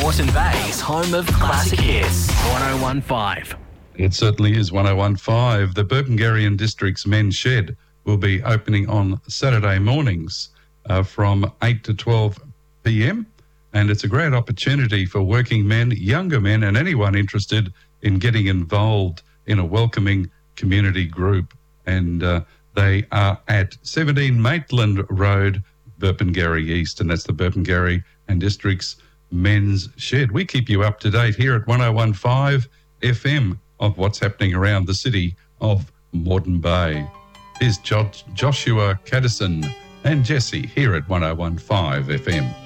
Moreton Bay's home of classic hits. 1015. It certainly is 1015. The Burpengarian District's Men's Shed will be opening on Saturday mornings from 8 to 12 p.m. And it's a great opportunity for working men, younger men, and anyone interested in getting involved in a welcoming community group. And they are at 17 Maitland Road, Burpengary East, and that's the Burpengary and District's Men's Shed. We keep you up to date here at 1015 FM of what's happening around the city of Moreton Bay. Here's Joshua Caddison and Jesse here at 1015 FM.